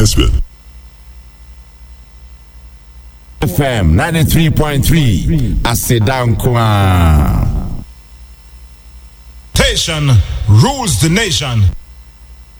Nesbitt. FM 93.3 Asidankwa. Station rules the nation.